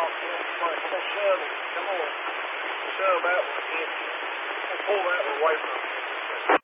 off in front. I'm gonna shove it. I'm gonna shove that one in. I'm gonna pull that one away from it.